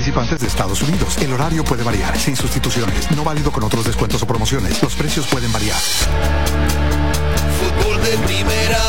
participantes de Estados Unidos. El horario puede variar, sin sustituciones. No válido con otros descuentos o promociones. Los precios pueden variar. Fútbol de primera.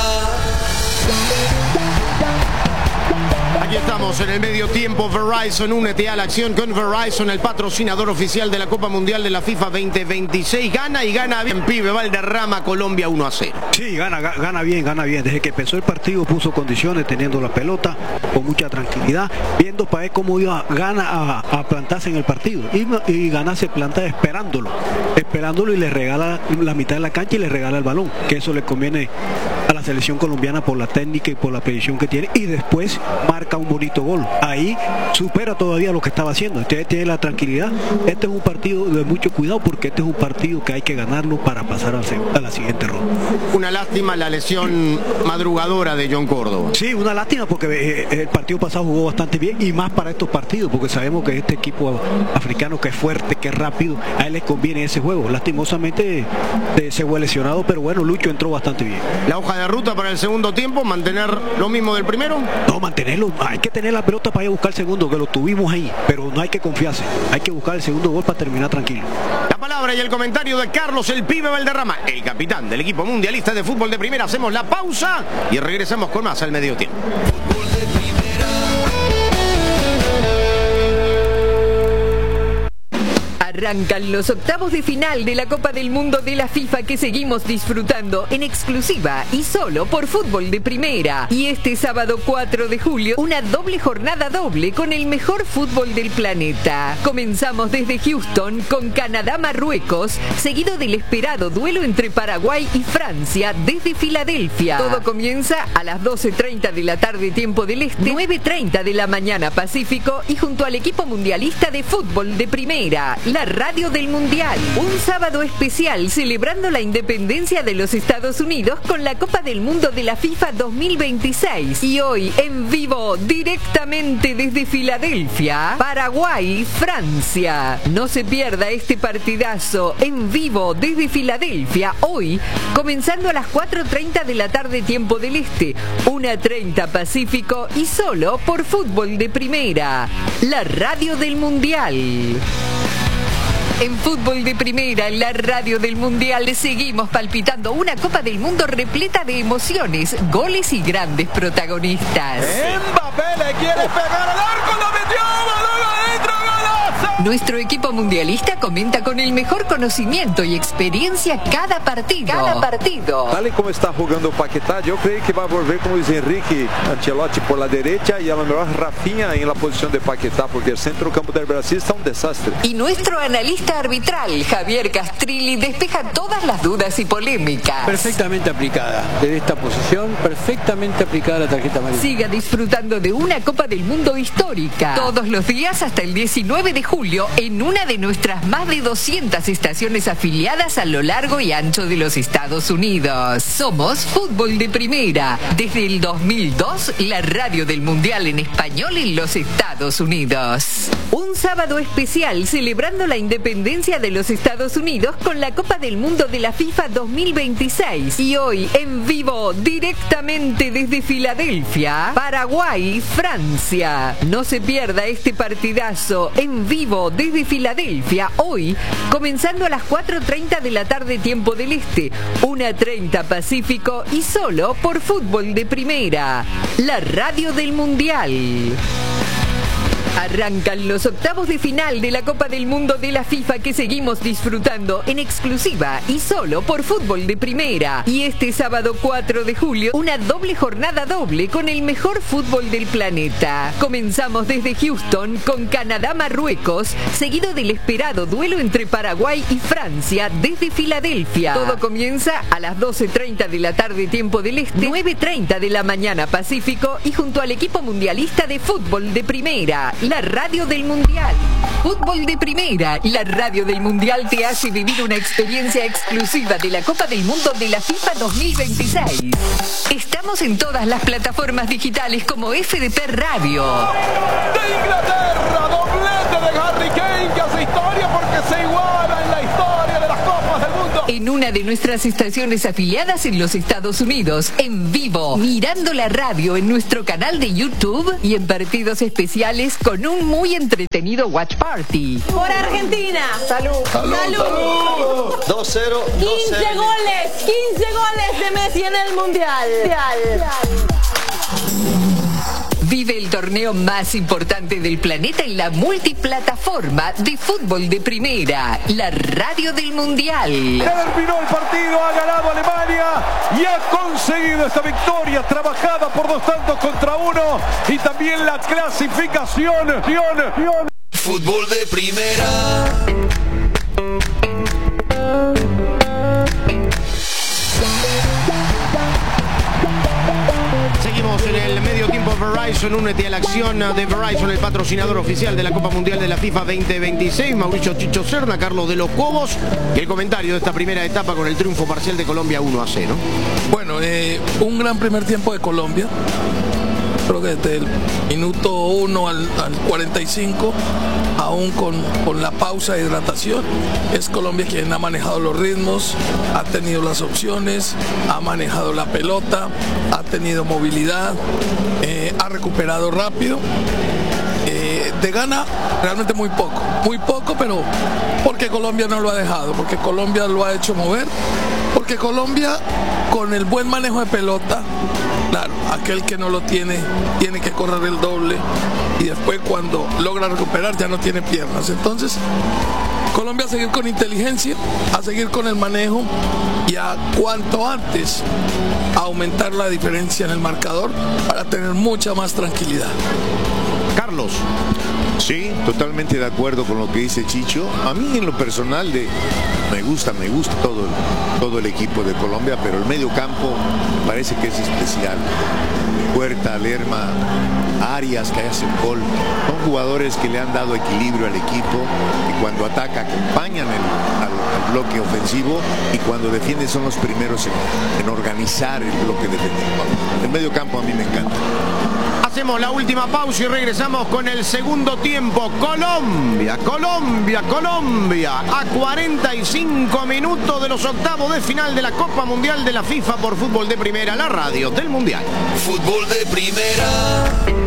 Aquí estamos en el medio tiempo. Verizon, únete a la acción con Verizon, el patrocinador oficial de la Copa Mundial de la FIFA 2026. Gana y gana bien. Pibe Valderrama, Colombia 1-0. Sí, gana bien. Desde que empezó el partido puso condiciones, teniendo la pelota con mucha tranquilidad, viendo para ver cómo iba a plantarse en el partido. Y Gana se planta esperándolo y le regala la mitad de la cancha y le regala el balón, que eso le conviene a la selección colombiana por la técnica y por la predicción que tiene, y después marca un bonito gol. Ahí supera todavía lo que estaba haciendo. Usted tiene la tranquilidad. Este es un partido de mucho cuidado, porque este es un partido que hay que ganarlo para pasar a la siguiente ronda. Una lástima la lesión madrugadora de John Córdoba. Sí, una lástima, porque el partido pasado jugó bastante bien, y más para estos partidos, porque sabemos que este equipo africano, que es fuerte, que es rápido, a él les conviene ese juego. Lastimosamente se fue lesionado, pero bueno, Lucho entró bastante bien. La hoja de ruta para el segundo tiempo, mantener lo mismo del primero. No, mantenerlo. Hay que tener la pelota para ir a buscar el segundo, que lo tuvimos ahí, pero no hay que confiarse. Hay que buscar el segundo gol para terminar tranquilo. La palabra y el comentario de Carlos el Pibe Valderrama, el capitán del equipo mundialista de fútbol de primera. Hacemos la pausa y regresamos con más al medio tiempo. Fútbol de primera. Arrancan los octavos de final de la Copa del Mundo de la FIFA, que seguimos disfrutando en exclusiva y solo por Fútbol de Primera. Y este sábado 4 de julio, una doble jornada doble con el mejor fútbol del planeta. Comenzamos desde Houston con Canadá-Marruecos, seguido del esperado duelo entre Paraguay y Francia desde Filadelfia. Todo comienza a las 12:30 de la tarde tiempo del Este, 9:30 de la mañana Pacífico, y junto al equipo mundialista de Fútbol de Primera, la radio del Mundial. Un sábado especial celebrando la independencia de los Estados Unidos con la Copa del Mundo de la FIFA 2026. Y hoy en vivo, directamente desde Filadelfia, Paraguay, Francia. No se pierda este partidazo en vivo desde Filadelfia, hoy comenzando a las 4:30 de la tarde tiempo del Este, 1:30 Pacífico, y solo por Fútbol de Primera, la radio del Mundial. En Fútbol de Primera, la radio del Mundial, seguimos palpitando una Copa del Mundo repleta de emociones, goles y grandes protagonistas. Mbappé le quiere pegar al arco, lo metió, balón adentro, golazo. Nuestro equipo mundialista comenta con el mejor conocimiento y experiencia cada partido. Tal y como está jugando Paquetá, yo creo que va a volver con Luis Enrique Ancelotti por la derecha y a lo mejor Rafinha en la posición de Paquetá, porque el centro campo del Brasil está un desastre. Y nuestro analista arbitral, Javier Castrilli, despeja todas las dudas y polémicas. Perfectamente aplicada. Desde esta posición, perfectamente aplicada la tarjeta amarilla. Siga disfrutando de una Copa del Mundo histórica. Todos los días hasta el 19 de julio en una de nuestras más de 200 estaciones afiliadas a lo largo y ancho de los Estados Unidos. Somos Fútbol de Primera. Desde el 2002, la radio del Mundial en español en los Estados Unidos. Un sábado especial celebrando la independencia de los Estados Unidos con la Copa del Mundo de la FIFA 2026. Y hoy en vivo, directamente desde Filadelfia, Paraguay, Francia. No se pierda este partidazo en vivo desde Filadelfia, hoy comenzando a las 4:30 de la tarde tiempo del Este, 1:30 Pacífico, y solo por Fútbol de Primera, la radio del Mundial. Arrancan los octavos de final de la Copa del Mundo de la FIFA, que seguimos disfrutando en exclusiva y solo por Fútbol de Primera. Y este sábado 4 de julio, una doble jornada doble con el mejor fútbol del planeta. Comenzamos desde Houston con Canadá-Marruecos, seguido del esperado duelo entre Paraguay y Francia desde Filadelfia. Todo comienza a las 12:30 de la tarde tiempo del Este, 9:30 de la mañana Pacífico, y junto al equipo mundialista de Fútbol de Primera, la radio del Mundial. Fútbol de Primera, la radio del Mundial, te hace vivir una experiencia exclusiva de la Copa del Mundo de la FIFA 2026. Estamos en todas las plataformas digitales como FDP Radio. De Inglaterra, doblete de Harry Kane, que hace historia porque se iguala en la historia de las Copas del Mundo. en una de nuestras estaciones afiliadas en los Estados Unidos, en vivo, mirando la radio en nuestro canal de YouTube y en partidos especiales con un muy entretenido watch party. Por Argentina. Salud. Salud. Salud. 2-0. 15 goles. 15 goles de Messi en el Mundial. Vive el torneo más importante del planeta en la multiplataforma de fútbol de primera, la radio del Mundial. Terminó el partido, ha ganado Alemania y ha conseguido esta victoria trabajada por 2-1 y también la clasificación. Fútbol de primera. Seguimos en el medio tiempo Verizon, únete a la acción de Verizon, el patrocinador oficial de la Copa Mundial de la FIFA 2026. Mauricio Chicho Serna, Carlos de los Cobos, y el comentario de esta primera etapa con el triunfo parcial de Colombia 1-0. Bueno, un gran primer tiempo de Colombia. Creo que desde el minuto 1 al 45, aún con la pausa de hidratación, es Colombia quien ha manejado los ritmos, ha tenido las opciones, ha manejado la pelota, ha tenido movilidad, ha recuperado rápido. De gana realmente muy poco, pero porque Colombia no lo ha dejado, porque Colombia lo ha hecho mover, porque Colombia con el buen manejo de pelota, claro, aquel que no lo tiene que correr el doble y después cuando logra recuperar ya no tiene piernas. Entonces Colombia a seguir con inteligencia, a seguir con el manejo y a cuanto antes aumentar la diferencia en el marcador para tener mucha más tranquilidad. Carlos. Sí, totalmente de acuerdo con lo que dice Chicho. A mí en lo personal me gusta todo el equipo de Colombia, pero el medio campo me parece que es especial. Puerta, Lerma, Arias que hacen gol. Son jugadores que le han dado equilibrio al equipo y cuando ataca acompañan al bloque ofensivo y cuando defiende son los primeros en organizar el bloque defensivo. El medio campo a mí me encanta. Hacemos la última pausa y regresamos con el segundo tiempo. Colombia. A 45 minutos de los octavos de final de la Copa Mundial de la FIFA por fútbol de primera, la radio del Mundial. Fútbol de primera.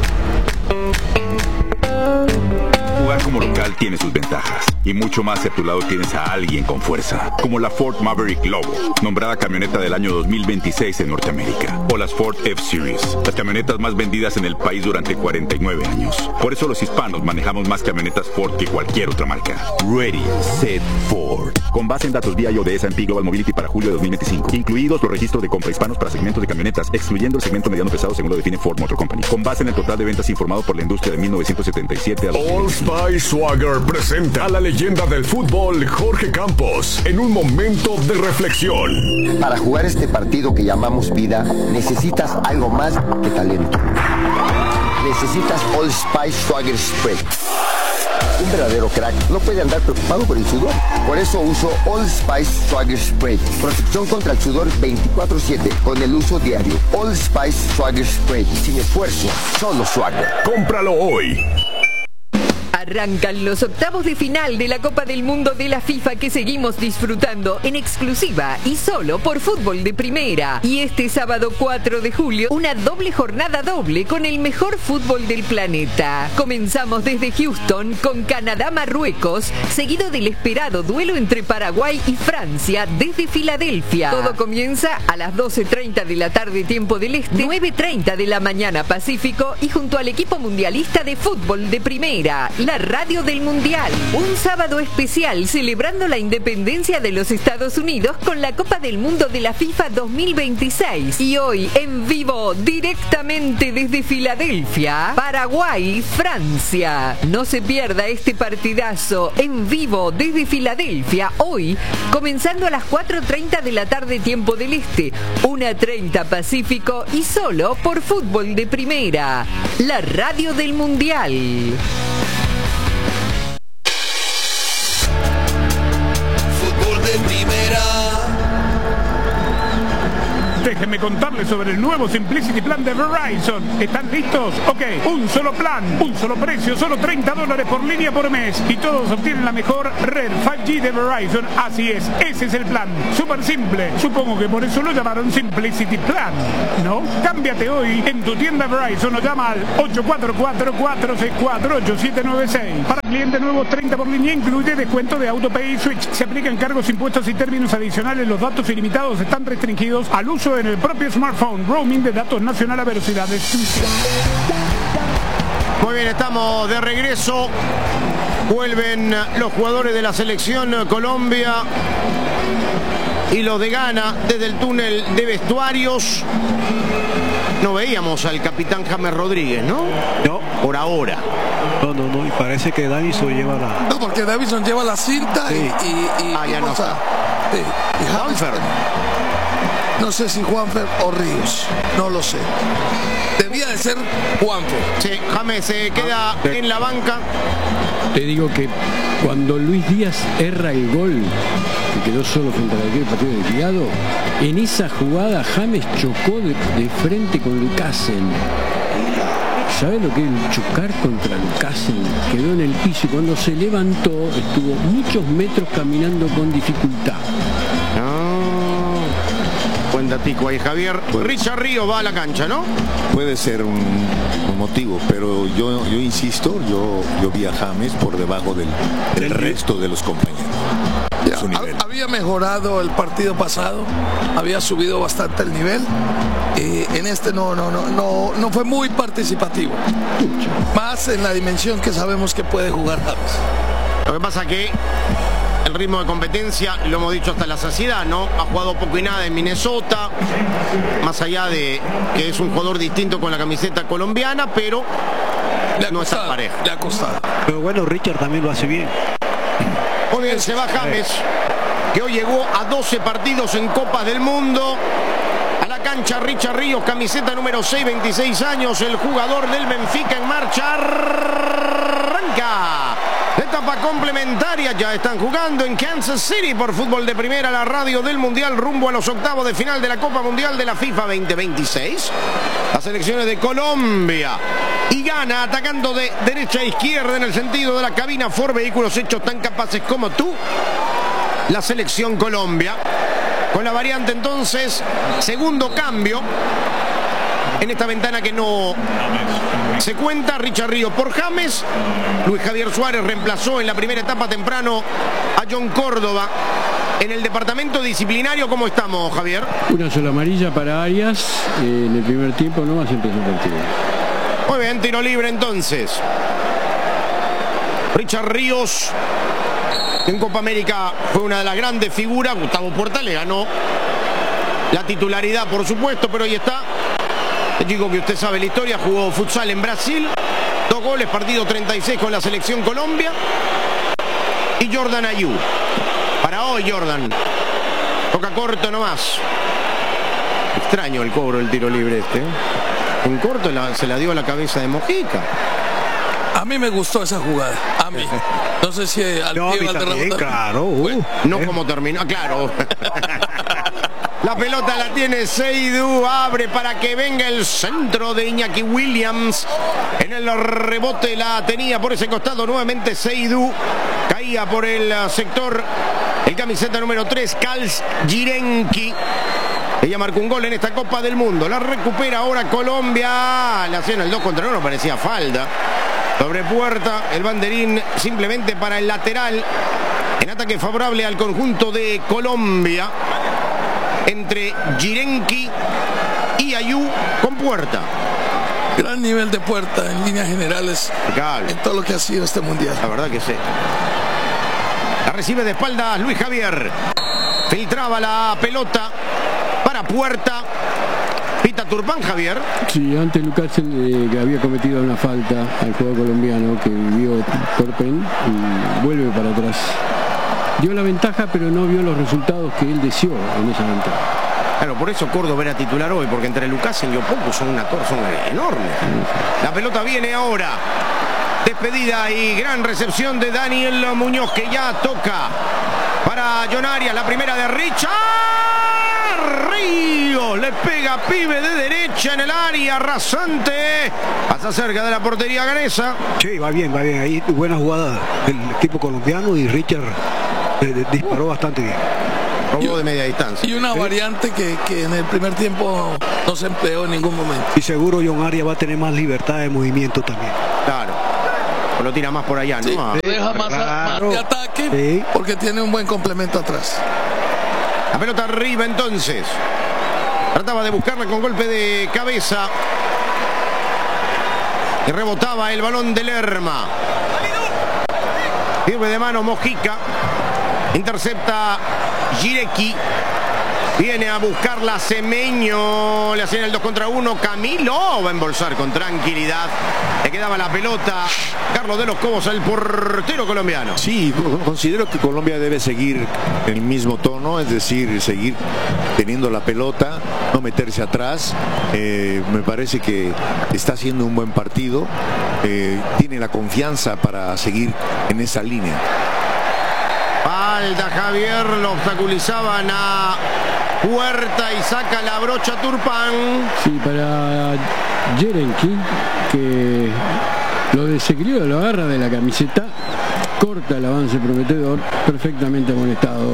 Jugar como local tiene sus ventajas y mucho más si a tu lado tienes a alguien con fuerza, como la Ford Maverick Lobo, nombrada camioneta del año 2026 en Norteamérica, o las Ford F-Series, las camionetas más vendidas en el país durante 49 años. Por eso los hispanos manejamos más camionetas Ford que cualquier otra marca. Ready, Set, Ford. Con base en datos vía de S&P Global Mobility para julio de 2025, incluidos los registros de compra hispanos para segmentos de camionetas, excluyendo el segmento mediano pesado según lo define Ford Motor Company. Con base en el total de ventas informado por la industria de 1977 a 2025. Old Spice Swagger presenta a la leyenda del fútbol Jorge Campos en un momento de reflexión. Para jugar este partido que llamamos vida, necesitas algo más que talento. Necesitas Old Spice Swagger Spray. Un verdadero crack no puede andar preocupado por el sudor. Por eso uso Old Spice Swagger Spray. Protección contra el sudor 24/7 con el uso diario. Old Spice Swagger Spray. Sin esfuerzo, solo Swagger. Cómpralo hoy. Arrancan los octavos de final de la Copa del Mundo de la FIFA que seguimos disfrutando en exclusiva y solo por fútbol de primera. Y este sábado 4 de julio, una doble jornada doble con el mejor fútbol del planeta. Comenzamos desde Houston con Canadá-Marruecos, seguido del esperado duelo entre Paraguay y Francia desde Filadelfia. Todo comienza a las 12:30 de la tarde tiempo del este, 9:30 de la mañana Pacífico y junto al equipo mundialista de fútbol de primera, la radio del Mundial. Un sábado especial celebrando la independencia de los Estados Unidos con la Copa del Mundo de la FIFA 2026. Y hoy en vivo, directamente desde Filadelfia, Paraguay, Francia. No se pierda este partidazo en vivo desde Filadelfia. Hoy, comenzando a las 4:30 de la tarde tiempo del este, 1:30 Pacífico y solo por fútbol de primera, la radio del Mundial. Fútbol de primera. Déjeme déjenme contarles sobre el nuevo Simplicity Plan de Verizon. ¿Están listos? Ok, un solo plan, un solo precio, solo $30 por línea por mes. Y todos obtienen la mejor red 5G de Verizon. Así es, ese es el plan. Súper simple. Supongo que por eso lo llamaron Simplicity Plan, ¿no? Cámbiate hoy en tu tienda Verizon o llama al 844-464-8796. Para clientes nuevos, 30 por línea, incluye descuento de AutoPay y Switch. Se aplican cargos, impuestos y términos adicionales. Los datos ilimitados están restringidos al uso en el propio smartphone. Roaming de datos nacional a velocidades. Muy bien, estamos de regreso. Vuelven los jugadores de la selección Colombia y los de Ghana desde el túnel de vestuarios. No veíamos al capitán James Rodríguez, ¿no? No. Por ahora. No, y parece que Davison lleva la... No, porque Davison lleva la cinta sí. y ya no está. Y Juanfer. No sé si Juanfer o Ríos, no lo sé. Debía de ser Juanfer. Sí, James se queda en la banca. Te digo que cuando Luis Díaz erra el gol, que quedó solo frente al arquero, partido desviado, en esa jugada James chocó de frente con Lucasen. ¿Sabes lo que es el chocar contra Lucasen? Quedó en el piso y cuando se levantó estuvo muchos metros caminando con dificultad. Buen datico ahí, Javier. Richard Ríos va a la cancha, ¿no? Puede ser un motivo, pero yo insisto, yo vi a James por debajo del resto de los compañeros. Su nivel. Había mejorado el partido pasado, había subido bastante el nivel. En este no fue muy participativo. Más en la dimensión que sabemos que puede jugar James. Lo que pasa que el ritmo de competencia, lo hemos dicho hasta la saciedad, ¿no? Ha jugado poco y nada en Minnesota, más allá de que es un jugador distinto con la camiseta colombiana, pero no está pareja. Le ha costado. Pero bueno, Richard también lo hace bien. Muy bien, se va James, que hoy llegó a 12 partidos en Copas del Mundo. A la cancha Richard Ríos, camiseta número 6, 26 años, el jugador del Benfica en marcha. Arranca. Etapa complementaria, ya están jugando en Kansas City por Fútbol de Primera, la radio del Mundial, rumbo a los octavos de final de la Copa Mundial de la FIFA 2026. Las selecciones de Colombia y Ghana atacando de derecha a izquierda en el sentido de la cabina Ford, vehículos hechos tan capaces como tú. La selección Colombia, con la variante entonces, segundo cambio en esta ventana que no se cuenta. Richard Ríos por James. Luis Javier Suárez reemplazó en la primera etapa temprano a John Córdoba. En el departamento disciplinario, ¿cómo estamos, Javier? Una sola amarilla para Arias. En el primer tiempo nomás empezó el partido. Muy bien, tiro libre entonces. Richard Ríos, en Copa América fue una de las grandes figuras. Gustavo Puerta le ganó la titularidad, por supuesto, pero ahí está. El chico que usted sabe la historia, jugó futsal en Brasil, 2 goles, partido 36 con la selección Colombia. Y Jordan Ayew. Para hoy Jordan. Toca corto nomás. Extraño el cobro del tiro libre este. En corto se la dio a la cabeza de Mojica. A mí me gustó esa jugada. A mí. No sé si al pie al también, claro. No como terminó, claro. La pelota la tiene Seydou, abre para que venga el centro de Iñaki Williams. En el rebote la tenía por ese costado nuevamente Seydou. Caía por el sector el camiseta número 3, Kals Jirenki. Ella marcó un gol en esta Copa del Mundo. La recupera ahora Colombia. Le hacían el 2 contra 1, parecía falda. Sobre Puerta, el banderín simplemente para el lateral. En ataque favorable al conjunto de Colombia. Entre Jirenki y Ayew con Puerta. Gran nivel de Puerta en líneas generales en todo lo que ha sido este mundial. La verdad que sí. La recibe de espaldas Luis Javier. Filtraba la pelota para Puerta. Pita Turpán, Javier. Sí, antes Lucasen que había cometido una falta al jugador colombiano que vio Turpán y vuelve para atrás. Dio la ventaja, pero no vio los resultados que él deseó en esa ventaja. Claro, por eso Córdoba era titular hoy, porque entre Lucasen y Opoku son una torre enorme. La pelota viene ahora. Despedida y gran recepción de Daniel Muñoz, que ya toca para John Arias. La primera de Richard. Ríos le pega Pibe de derecha en el área, rasante. Pasa cerca de la portería ganesa. Sí, va bien. Ahí buena jugada del equipo colombiano y Richard disparó bastante bien. Robó de media distancia. Y una variante que en el primer tiempo no se empleó en ningún momento. Y seguro John Arias va a tener más libertad de movimiento también. Claro. O lo tira más por allá, ¿no? Sí, lo deja más de ataque, sí, porque tiene un buen complemento atrás. La pelota arriba entonces. Trataba de buscarla con golpe de cabeza. Y rebotaba el balón de Lerma. Sirve de mano Mojica. Intercepta Jireki. Viene a buscarla Semeño. Le hacían el 2 contra 1. Camilo va a embolsar con tranquilidad. Le quedaba la pelota. Carlos de los Cobos, el portero colombiano. Sí, considero que Colombia debe seguir en el mismo tono, es decir, seguir teniendo la pelota, no meterse atrás. Me parece que está haciendo un buen partido. Tiene la confianza para seguir en esa línea. Falta Javier, lo obstaculizaban a Puerta y saca la brocha Turpán. Sí, para Yerenki, que lo desequilibra, lo agarra de la camiseta, corta el avance prometedor, perfectamente amonestado.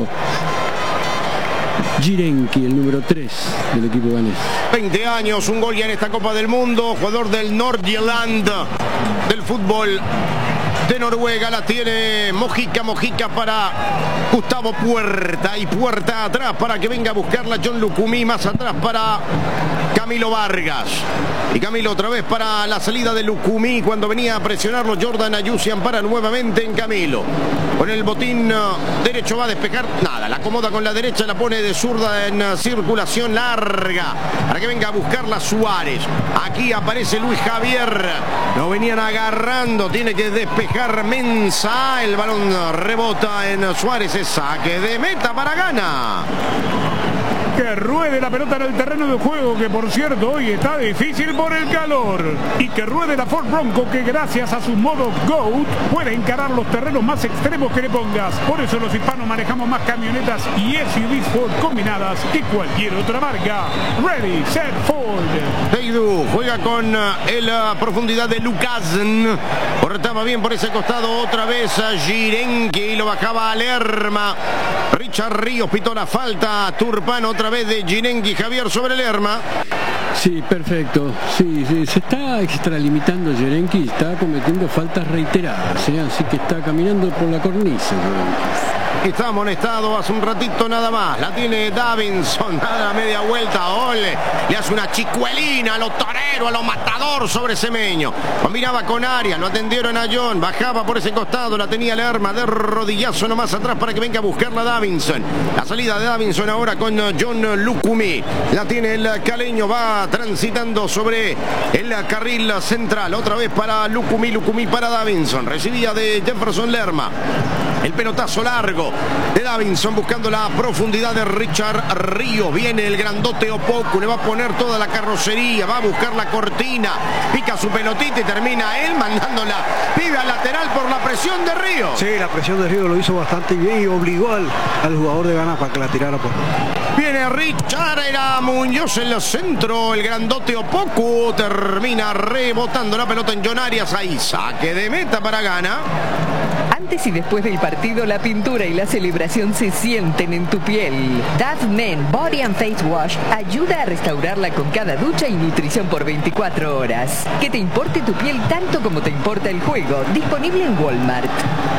Jirenki, el número 3 del equipo ganés. 20 años, un gol ya en esta Copa del Mundo, jugador del Nordjylland del fútbol de Noruega. La tiene Mojica para Gustavo Puerta, y Puerta atrás para que venga a buscarla John Lucumí, más atrás para Camilo Vargas, y Camilo otra vez para la salida de Lucumí cuando venía a presionarlo Jordan Ayusian, para nuevamente en Camilo. Con el botín derecho va a despejar, nada, la acomoda con la derecha, la pone de zurda en circulación larga para que venga a buscarla Suárez. Aquí aparece Luis Javier, lo venían agarrando, tiene que despejar Mensah, el balón rebota en Suárez, es saque de meta para Ghana. Que ruede la pelota en el terreno de juego, que por cierto hoy está difícil por el calor. Y que ruede la Ford Bronco, que gracias a su modo GOAT puede encarar los terrenos más extremos que le pongas. Por eso los hispanos manejamos más camionetas y SUVs Ford combinadas que cualquier otra marca. Ready, set, Ford. Seidu juega con la profundidad de Lukasen. Cortaba bien por ese costado otra vez a Jirenki y lo bajaba a Lerma. Richard Ríos pitó la falta. Turpán otra vez de Jirenki, Javier sobre Lerma. Sí, perfecto. Sí, se está extralimitando Jirenki, está cometiendo faltas reiteradas, así que está caminando por la cornisa. Está amonestado hace un ratito nada más. La tiene Davinson, nada, media vuelta. Ole, le hace una chicuelina a lo torero, a lo matador sobre Semeño. Combinaba con Arias, lo atendieron a John. Bajaba por ese costado, la tenía Lerma de rodillazo nomás atrás para que venga a buscarla Davinson. La salida de Davinson ahora con John Lucumí. La tiene el caleño, va transitando sobre el carril central. Otra vez para Lucumí, Lucumí para Davinson. Recibía de Jefferson Lerma. El pelotazo largo de Davinson buscando la profundidad de Richard Ríos. Viene el grandote Opoku, le va a poner toda la carrocería, va a buscar la cortina, pica su pelotita y termina él mandándola pibe al lateral por la presión de Ríos. Sí, la presión de Ríos lo hizo bastante bien y obligó al jugador de Ghana para que la tirara por. Viene Richard, era Muñoz en el centro, el grandote Opoku termina rebotando la pelota en John Arias. Ahí saque de meta para Ghana. Antes y después del partido, la pintura y la celebración se sienten en tu piel. Dove Men Body and Face Wash ayuda a restaurarla con cada ducha y nutrición por 24 horas. Que te importe tu piel tanto como te importa el juego. Disponible en Walmart.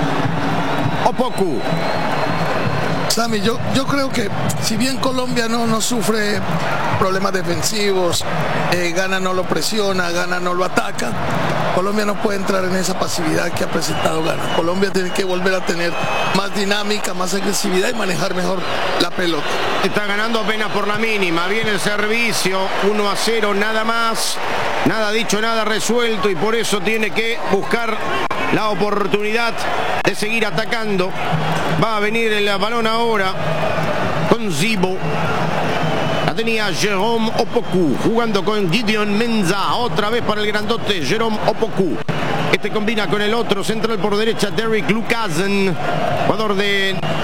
Opoku. Sammy, yo creo que si bien Colombia no sufre problemas defensivos, Ghana no lo presiona, Ghana no lo ataca, Colombia no puede entrar en esa pasividad que ha presentado Ghana. Colombia tiene que volver a tener más dinámica, más agresividad y manejar mejor la pelota. Está ganando apenas por la mínima. Viene el servicio, 1-0, nada más. Nada dicho, nada resuelto, y por eso tiene que buscar la oportunidad de seguir atacando. Va a venir el balón ahora con Zibo. La tenía Jerome Opoku jugando con Gideon Mensah. Otra vez para el grandote Jerome Opoku. Este combina con el otro central por derecha, Derrick Lukasen, jugador de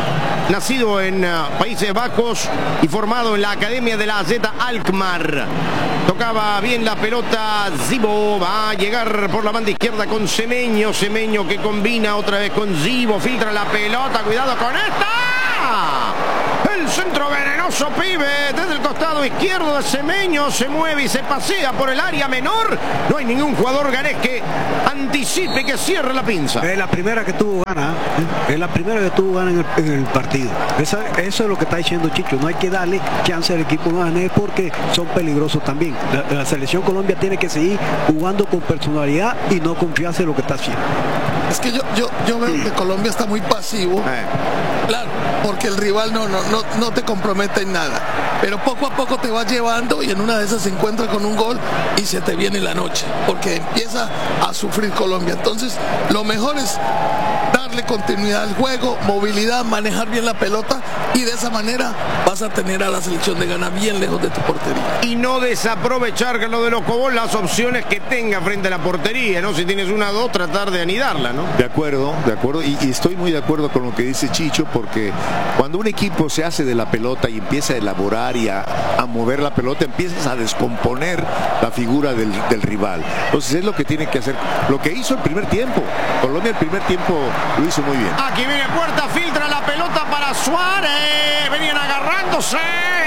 nacido en Países Bajos y formado en la Academia de la AZ Alkmaar. Tocaba bien la pelota Zibo, va a llegar por la banda izquierda con Semeño, Semeño que combina otra vez con Zibo, filtra la pelota, cuidado con esta. El centro venenoso, pibe, desde el costado izquierdo de Semeño, se mueve y se pasea por el área menor. No hay ningún jugador ganés que anticipe, que cierre la pinza. Es la primera que tuvo gana, es la primera que tuvo gana en el partido. Eso es lo que está diciendo Chicho, no hay que darle chance al equipo ganés porque son peligrosos también. La selección Colombia tiene que seguir jugando con personalidad y no confiarse en lo que está haciendo. Es que yo veo que Colombia está muy pasivo, claro, porque el rival no te compromete en nada, pero poco a poco te va llevando y en una de esas se encuentra con un gol y se te viene la noche, porque empieza a sufrir Colombia. Entonces lo mejor es darle continuidad al juego, movilidad, manejar bien la pelota y de esa manera vas a tener a la selección de Ghana bien lejos de tu portería. Y no desaprovechar, que lo de los Cobos, las opciones que tenga frente a la portería, ¿no? Si tienes una o dos, tratar de anidarla, ¿no? De acuerdo, y estoy muy de acuerdo con lo que dice Chicho, porque cuando un equipo se hace de la pelota y empieza a elaborar y a mover la pelota, empiezas a descomponer la figura del rival. Entonces es lo que tiene que hacer, lo que hizo el primer tiempo. Colombia el primer tiempo lo hizo muy bien. Aquí viene Puerta, filtra la pelota para Suárez, venían agarrándose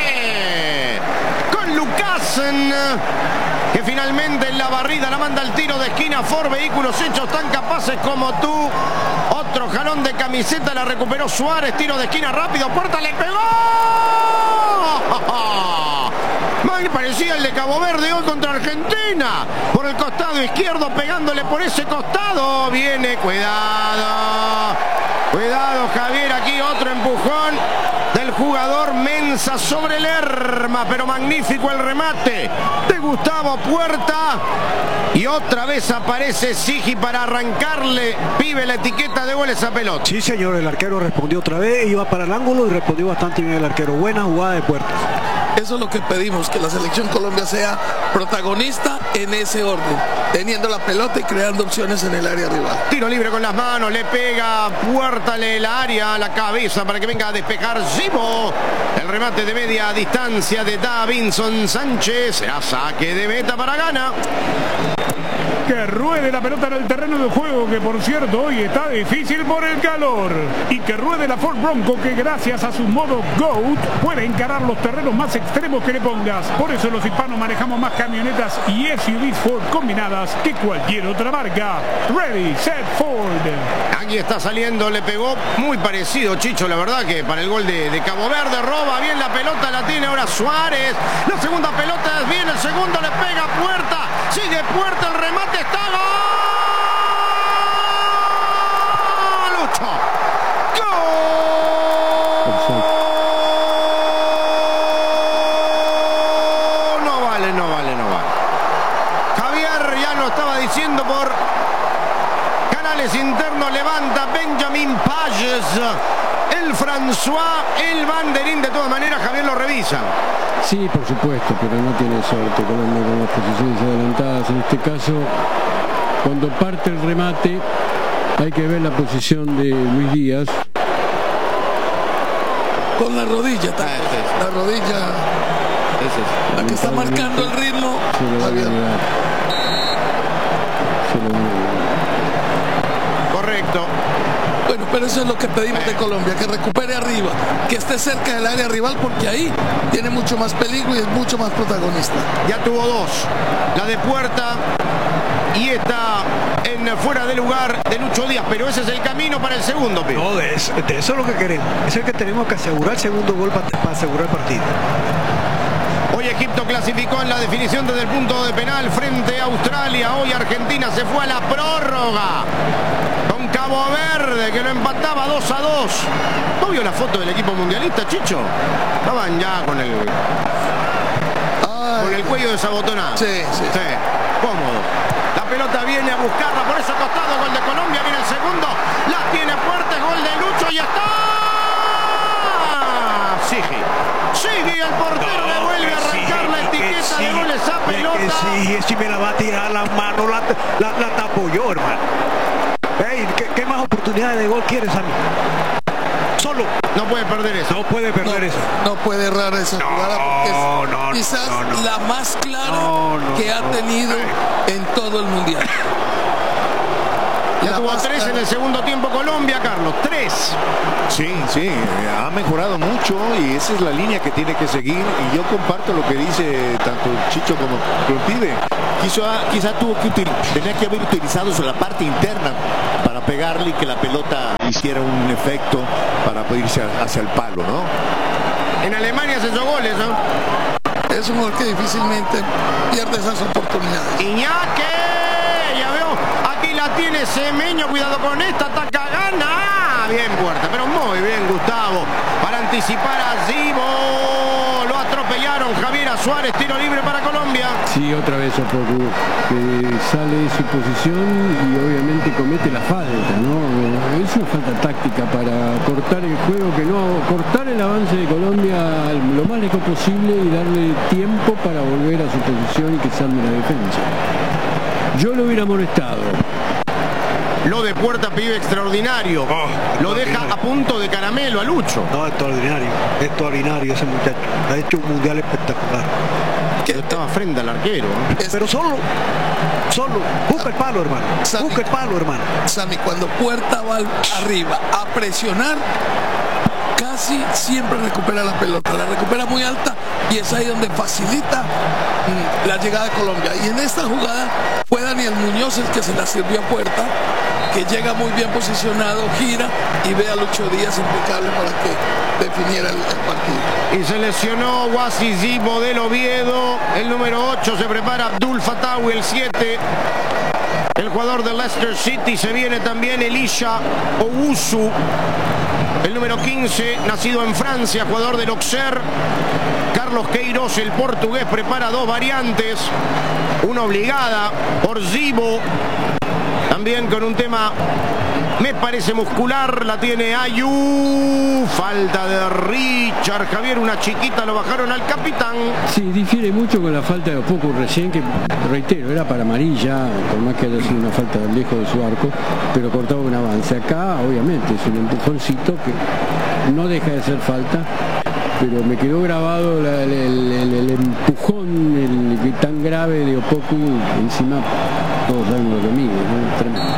con Lucasen, que finalmente en la barrida la manda al tiro de esquina. Ford Vehículos hechos tan capaces como tú. Otro jalón de camiseta, la recuperó Suárez, tiro de esquina rápido, Puerta le pegó. Mal parecía el de Cabo Verde hoy contra Argentina, por el costado izquierdo, pegándole por ese costado. Viene, cuidado Javier, aquí otro empujón del jugador Mensah sobre Lerma, pero magnífico el remate de Gustavo Puerta. Y otra vez aparece Sigi para arrancarle, pibe, la etiqueta de gol esa pelota. Sí, señor, el arquero respondió otra vez, iba para el ángulo y respondió bastante bien el arquero. Buena jugada de Puerta. Eso es lo que pedimos, que la selección Colombia sea protagonista en ese orden, teniendo la pelota y creando opciones en el área rival. Tiro libre con las manos, le pega Puerta, la área, la cabeza para que venga a despejar Zibo. El remate de media distancia de Davinson Sánchez, será saque de meta para Ghana. Que ruede la pelota en el terreno de juego, que por cierto hoy está difícil por el calor. Y que ruede la Ford Bronco, que gracias a su modo GOAT puede encarar los terrenos más extremos que le pongas. Por eso los hispanos manejamos más camionetas y SUVs Ford combinadas que cualquier otra marca. Ready, set, Ford. Aquí está saliendo, le pegó muy parecido Chicho, la verdad, que para el gol de Cabo Verde. Roba bien la pelota, la tiene ahora Suárez. La segunda pelota es bien, el segundo le pega a Puerta. Sigue Puerta, el remate está. ¡Gol! ¡Lucho! ¡Gol! No vale. Javier ya lo estaba diciendo por canales internos. Levanta Benjamin Pages, el François, el banderín. De todas maneras, Javier lo revisa. Sí, por supuesto, pero no tiene suerte Colombia con las posiciones adelantadas. En este caso, cuando parte el remate, hay que ver la posición de Luis Díaz. Con la rodilla, la rodilla, la que está marcando el ritmo. Correcto. Bueno, pero eso es lo que pedimos de Colombia, que recupere arriba, que esté cerca del área rival, porque ahí tiene mucho más peligro y es mucho más protagonista. Ya tuvo dos, la de Puerta y está en fuera de lugar de Lucho Díaz, pero ese es el camino para el segundo. Pibe. No, de eso es lo que queremos, es el que tenemos que asegurar el segundo gol para asegurar el partido. Hoy Egipto clasificó en la definición desde el punto de penal frente a Australia. Hoy Argentina se fue a la prórroga con Cabo Verde, que lo empataba 2-2. ¿No vio la foto del equipo mundialista, Chicho? Estaban ya con el cuello desabotonado. Sí. Cómodo. La pelota viene a buscarla por ese costado. Gol de Colombia, viene el segundo. La tiene fuerte, gol de Lucho y está. Sigue el portero, le vuelve a arrancar la etiqueta de gol esa pelota. Si me la va a tirar la mano, la tapo yo, hermano. Hey, ¿qué más oportunidades de gol quieres a mí? solo. No puede perder eso. No puede perder eso. No puede errar esa jugada porque es quizás la más clara que ha tenido en todo el Mundial. Ya tuvo 3 en el segundo tiempo Colombia, Carlos. 3. Sí, ha mejorado mucho y esa es la línea que tiene que seguir. Y yo comparto lo que dice tanto Chicho como el pibe. Quizá tenía que haber utilizado la parte interna para pegarle y que la pelota hiciera un efecto para irse hacia el palo, ¿no? En Alemania se hizo goles, ¿no? Es un jugador que difícilmente pierde esas oportunidades. Iñaki, ya veo, aquí la tiene Semeño, cuidado con esta, ataca, gana. Bien Puerta, pero muy bien Gustavo, para anticipar a Zibo. Lo atropellaron, Javier Suárez, tiro libre para Colombia. Sí, otra vez Opoku, que sale de su posición y obviamente comete la falta, ¿no? Es una falta táctica para cortar el juego, cortar el avance de Colombia lo más lejos posible y darle tiempo para volver a su posición y que salve la defensa. Yo lo hubiera molestado. Lo de Puerta, pibe extraordinario. Lo deja a punto de caramelo a Lucho. No, extraordinario ese muchacho. Ha hecho un mundial espectacular. Pero estaba frente al arquero. Pero solo. Busca el palo, hermano. Busca el palo, hermano. Sammy, cuando Puerta va arriba a presionar, casi siempre recupera la pelota. La recupera muy alta y es ahí donde facilita la llegada de Colombia. Y en esta jugada fue Daniel Muñoz el que se la sirvió a Puerta, que llega muy bien posicionado, gira y ve a Lucho Díaz impecable para que definiera el partido. Y se lesionó Wasi Zibo del Oviedo, el número 8, se prepara Abdul Fatawi, el 7, el jugador de Leicester City. Se viene también Elisha Owusu, el número 15, nacido en Francia, jugador del Auxerre. Carlos Queiroz, el portugués, prepara 2 variantes, una obligada por Zibo, también con un tema, me parece muscular, la tiene Ayu, falta de Richard, Javier, una chiquita, lo bajaron al capitán. Sí, difiere mucho con la falta de Opoku recién, que reitero, era para amarilla, por más que haya sido una falta lejos de su arco, pero cortaba un avance. Acá, obviamente, es un empujoncito que no deja de ser falta, pero me quedó grabado el empujón tan grave de Opoku. Encima todos saben lo que mide, ¿no? Tremendo.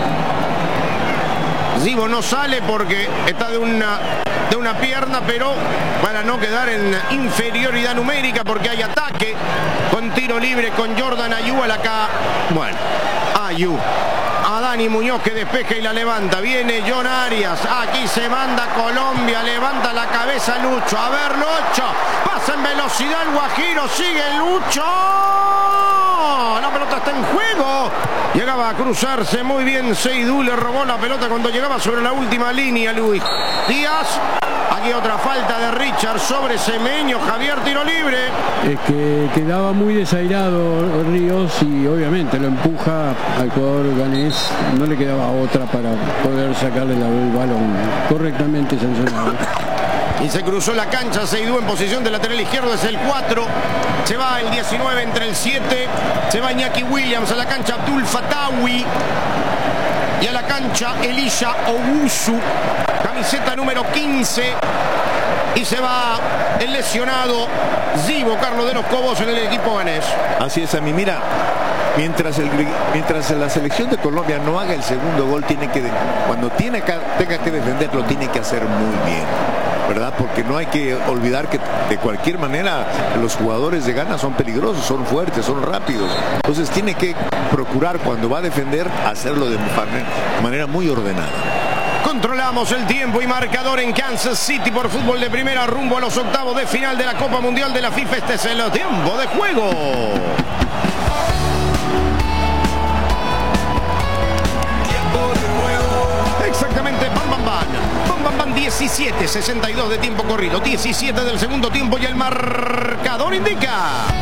Zibo no sale porque está de una pierna, pero para no quedar en inferioridad numérica, porque hay ataque con tiro libre con Jordan Ayu al acá. Bueno, Ayu a Dani Muñoz, que despeja y la levanta. Viene John Arias, aquí se manda Colombia, levanta la cabeza Lucho. A ver, Lucho, pasa en velocidad el Guajiro, sigue Lucho. La pelota está en juego. Llegaba a cruzarse muy bien Seydou, le robó la pelota cuando llegaba sobre la última línea Luis Díaz. Aquí otra falta de Richard sobre Semeño. Javier, tiro libre. Es que quedaba muy desairado Ríos y obviamente lo empuja al jugador ganés. No le quedaba otra para poder sacarle el balón. Correctamente sancionado. Y se cruzó la cancha Seydou en posición de lateral izquierdo, es el 4. Se va el 19 entre el 7. Se va Iñaki Williams a la cancha Abdul Fatawi. Y a la cancha Elisha Owusu, camiseta número 15. Y se va el lesionado Zibo, Carlos de los Cobos, en el equipo ganés. Así es, a mí, mira, mientras la selección de Colombia no haga el segundo gol, cuando tenga que defenderlo, tiene que hacer muy bien, ¿verdad? Porque no hay que olvidar que de cualquier manera los jugadores de Ghana son peligrosos, son fuertes, son rápidos. Entonces tiene que procurar, cuando va a defender, hacerlo de manera muy ordenada. Controlamos el tiempo y marcador en Kansas City por Fútbol de Primera, rumbo a los octavos de final de la Copa Mundial de la FIFA. Este es el tiempo de juego. Exactamente, Bam Bam 17, 62 de tiempo corrido, 17 del segundo tiempo y el marcador indica.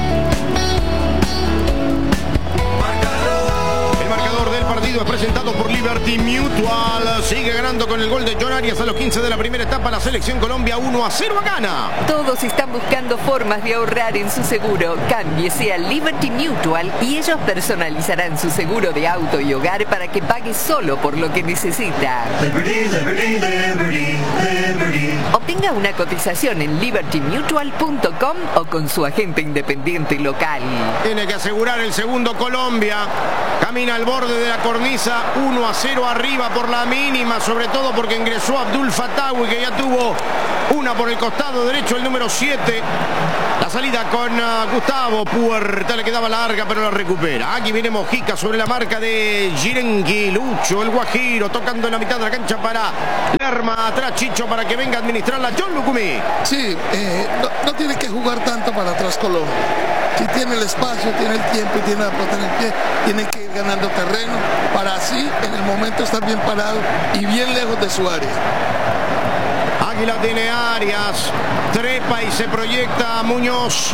El marcador del partido es presentado por Liberty Mutual. Sigue ganando con el gol de John Arias a los 15 de la primera etapa la selección Colombia, 1-0 a Ghana. Todos están buscando formas de ahorrar en su seguro. Cámbiese a Liberty Mutual y ellos personalizarán su seguro de auto y hogar para que pague solo por lo que necesita. Liberty, Liberty, Liberty, Liberty. Tenga una cotización en libertymutual.com o con su agente independiente local. Tiene que asegurar el segundo Colombia. Camina al borde de la cornisa, 1-0 arriba por la mínima, sobre todo porque ingresó Abdul Fatawi, que ya tuvo una por el costado derecho, el número 7. La salida con Gustavo Puerta, le quedaba larga pero la recupera. Aquí viene Mojica sobre la marca de Girenki. Lucho, el guajiro, tocando en la mitad de la cancha para Lerma. Atrás Chicho para que venga a administrarla John Lucumí. Sí, no tiene que jugar tanto para atrás Colombia. Si tiene el espacio, tiene el tiempo y tiene la pelota en el pie, tiene que ir ganando terreno para así en el momento estar bien parado y bien lejos de su área. Aquí la tiene Arias, trepa y se proyecta Muñoz.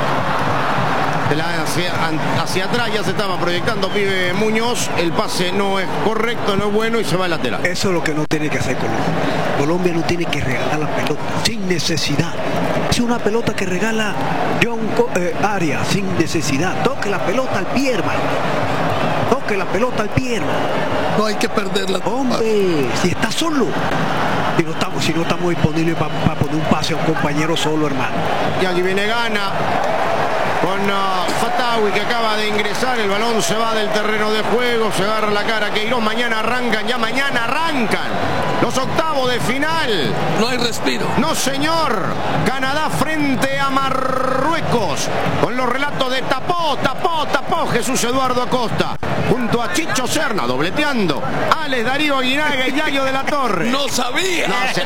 Hacia atrás ya se estaba proyectando pibe Muñoz. El pase no es correcto, no es bueno y se va al lateral. Eso es lo que no tiene que hacer Colombia. Colombia no tiene que regalar la pelota sin necesidad. Es una pelota que regala Arias sin necesidad. Toque la pelota al pie, hermano. Toque la pelota al pie, hermano. No hay que perderla. Hombre, si está solo. Si no estamos disponibles para poner un pase a un compañero solo, hermano. Y aquí viene Gana con Fatawi, que acaba de ingresar. El balón se va del terreno de juego, se agarra la cara Queiroz. Mañana arrancan los octavos de final. No hay respiro. No, señor. Canadá frente a Marruecos, con los relatos de tapó Jesús Eduardo Acosta, junto a Chicho Serna, dobleteando Alex Darío Aguinaga y Yayo de la Torre. No sabía. No se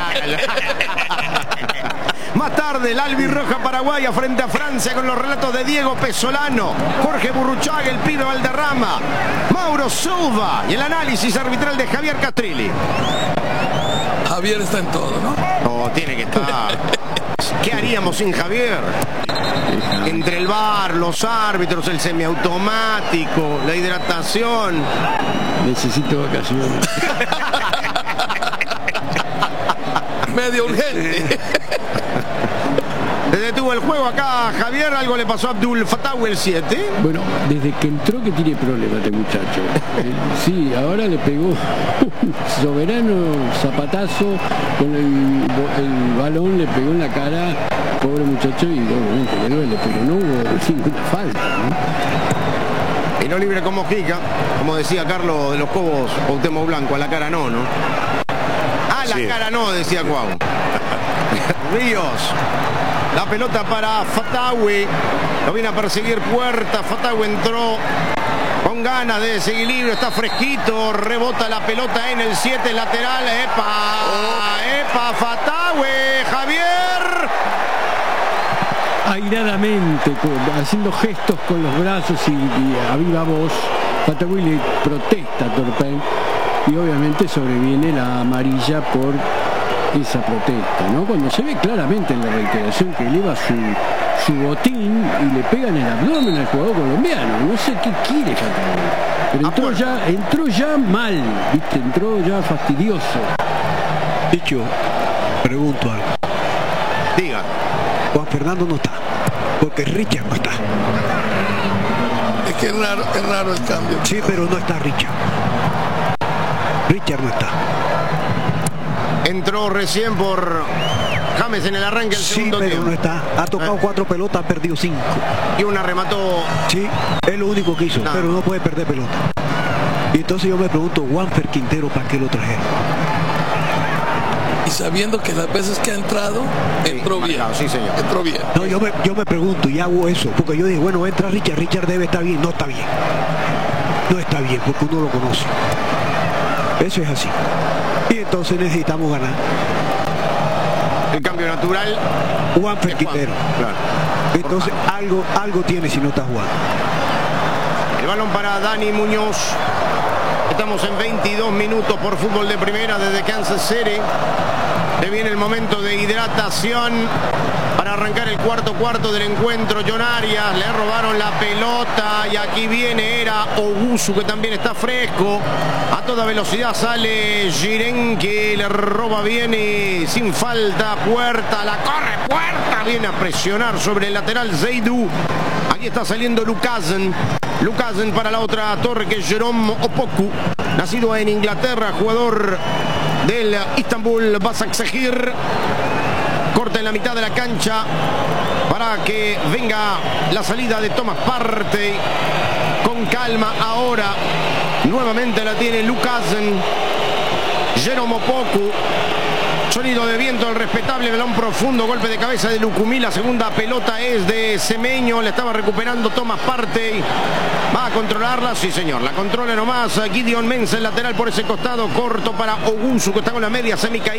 Más tarde, el albirroja paraguaya frente a Francia, con los relatos de Diego Pesolano, Jorge Burruchaga, el pibe Valderrama, Mauro Silva y el análisis arbitral de Javier Castrilli. Javier está en todo, ¿no? No, tiene que estar. ¿Qué haríamos sin Javier? Entre el VAR, los árbitros, el semiautomático, la hidratación. Necesito vacaciones. Medio urgente. Se detuvo el juego acá, Javier. Algo le pasó a Abdul Fatawi, el 7. Bueno, desde que entró que tiene problemas este muchacho. Sí, ahora le pegó un soberano zapatazo con el balón, le pegó en la cara, pobre muchacho, y obviamente le duele, pero no hubo ninguna falta, ¿no? Y no libre con Mojica, como decía Carlos de los Cobos, Cuauhtémoc Blanco, a la cara no, ¿no? A la cara no, decía Cuau. Ríos. La pelota para Fatawi. Lo viene a perseguir Puerta. Fatawi entró con ganas de desequilibrio. Está fresquito. Rebota la pelota en el 7 lateral. ¡Epa! Fatawi. Javier. Airadamente, haciendo gestos con los brazos y a viva voz, Fatawi le protesta a Torpen y obviamente sobreviene la amarilla por esa protesta, ¿no? Cuando se ve claramente en la reiteración que eleva su botín y le pega en el abdomen al jugador colombiano. No sé qué quiere Fatawi, pero entró ya mal, ¿viste? Entró ya fastidioso. Dicho, pregunto algo. Diga. Juan Fernando no está, porque Richard no está. Es que es raro el cambio. Sí, pero no está Richard. Richard no está. Entró recién por James en el arranque del segundo tiempo. No está. Ha tocado 4 pelotas, ha perdido 5. Y una remató. Sí, es lo único que hizo, pero no puede perder pelota. Y entonces yo me pregunto, Juanfer Quintero, ¿para qué lo trajeron? Y sabiendo que las veces que ha entrado, entró bien. Sí, señor. Entró bien. No, yo me pregunto y hago eso, porque yo digo, bueno, entra Richard debe estar bien. No está bien. No está bien, porque uno lo conoce. Eso es así. Y entonces necesitamos ganar. El cambio natural. Juanfer Quintero. Claro. Entonces algo tiene si no está jugando. El balón para Dani Muñoz. Estamos en 22 minutos por Fútbol de Primera desde Kansas City. Se viene el momento de hidratación para arrancar el cuarto del encuentro. John Arias, le robaron la pelota y aquí viene Ogusu, que también está fresco. A toda velocidad sale Girenki, le roba bien y sin falta Puerta, la corre Puerta, viene a presionar sobre el lateral Zeidou. Aquí está saliendo Lukasen para la otra torre, que es Jerome Opoku, nacido en Inglaterra, jugador del Istanbul Basaksehir. Corta en la mitad de la cancha para que venga la salida de Thomas Partey. Con calma ahora. Nuevamente la tiene Lucasen. Jerome Opoku. Sonido de viento, el respetable balón profundo, golpe de cabeza de Lucumí, la segunda pelota es de Semeño, la estaba recuperando Thomas Partey, va a controlarla, sí señor, la controla nomás Gideon Mensah, el lateral por ese costado, corto para Ogunsu que está con la media semicaída.